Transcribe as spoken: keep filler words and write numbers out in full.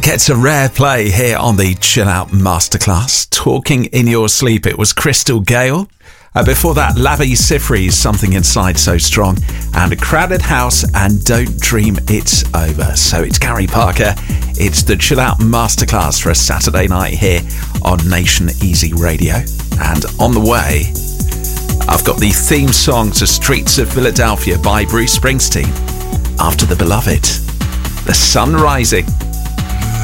gets a rare play here on the Chill Out Masterclass. Talking in Your Sleep, it was Crystal Gale. Uh, before that, Lavi Siffre's Something Inside So Strong, and A Crowded House and Don't Dream It's Over. So it's Gary Parker. It's the Chill Out Masterclass for a Saturday night here on Nation Easy Radio. And on the way, I've got the theme song to Streets of Philadelphia by Bruce Springsteen. After The Beloved, The Sun Rising.